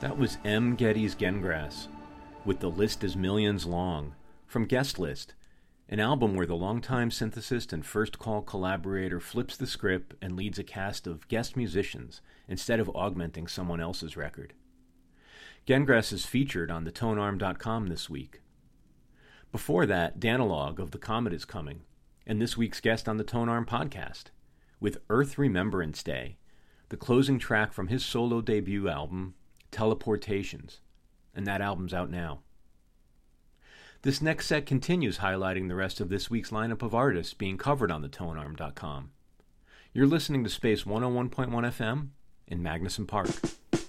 That was M. Geddes Gengrass, with The List Is Millions Long, from Guest List, an album where the longtime synthesist and first call collaborator flips the script and leads a cast of guest musicians instead of augmenting someone else's record. Gengrass is featured on theToneArm.com this week. Before that, Danilog of The Comet Is Coming, and this week's guest on the ToneArm podcast, with Earth Remembrance Day, the closing track from his solo debut album, Teleportations, and that album's out now. This next set continues highlighting the rest of this week's lineup of artists being covered on theToneArm.com. You're listening to Space 101.1 FM in Magnuson Park.